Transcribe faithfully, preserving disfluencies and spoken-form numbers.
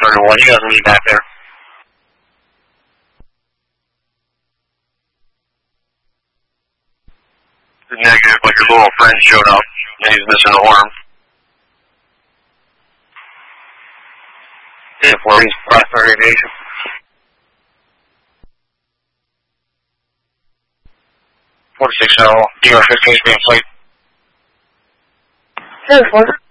thirty-one, you guys meet back there. Negative, but your little friend showed up, and he's missing a horn. Yeah, for he's prosper aviation. forty-six L, D R fifteen being flight. Ten four.